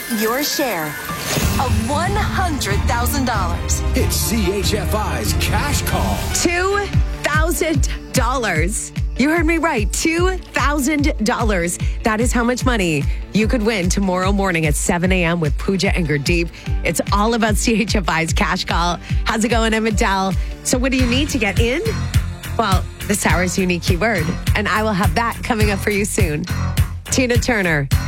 get your share of $100,000. It's CHFI's Cash Call. $2,000. You heard me right. $2,000. That is how much money you could win tomorrow morning at 7 a.m. with Pooja and Gurdeep. It's all about CHFI's Cash Call. How's it going, Emmett? So what do you need to get in? Well, this hour's unique keyword. And I will have that coming up for you soon. Tina Turner,